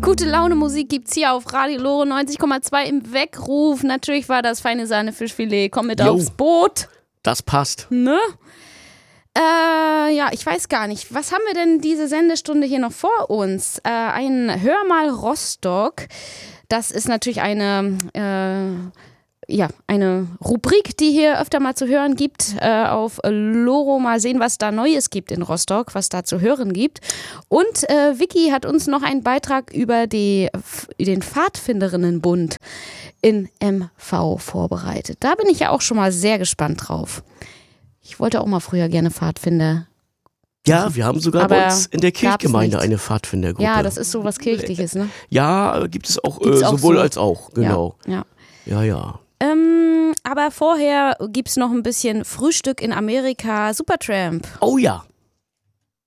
Gute Laune Musik gibt's hier auf Radio Lore 90,2 im Weckruf. Natürlich war das feine Sahne Fischfilet. Komm mit aufs Boot. Das passt. Ne? Ja, ich weiß gar nicht. Was haben wir denn diese Sendestunde hier noch vor uns? Ein Hör mal Rostock. Das ist natürlich eine Rubrik, die hier öfter mal zu hören gibt auf Loro. Mal sehen, was da Neues gibt in Rostock, was da zu hören gibt. Und Vicky hat uns noch einen Beitrag über den Pfadfinderinnenbund in MV vorbereitet. Da bin ich ja auch schon mal sehr gespannt drauf. Ich wollte auch mal früher gerne Pfadfinder. Ja, wir haben sogar bei uns in der Kirchgemeinde eine Pfadfindergruppe. Ja, das ist so was Kirchliches, ne? Ja, gibt es auch sowohl so als auch, genau. Ja. Aber vorher gibt's noch ein bisschen Frühstück in Amerika, Supertramp. Oh ja.